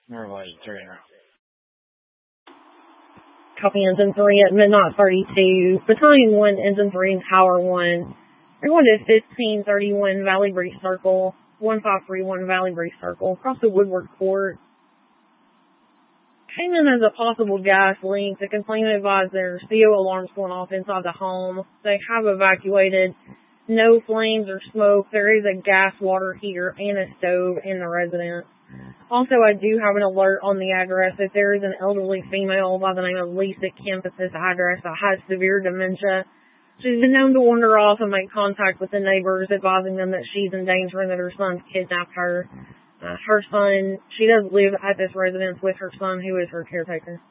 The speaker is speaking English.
Copy Engine 3 at Midnight 32. Battalion 1, Engine 3 and Tower 1. They're going to 1531 Valley Breeze Circle, 1531 Valley Breeze Circle, across the Woodward Court. Came in as a possible gas leak. The complainant advised there's CO alarms going off inside the home. They have evacuated. No flames or smoke. There is a gas water heater and a stove in the residence. Also, I do have an alert on the address that there is an elderly female by the name of Lisa Kemp at this address that has severe dementia. She's been known to wander off and make contact with the neighbors, advising them that she's in danger and that her son's kidnapped her. Her son, she does live at this residence with her son, who is her caretaker.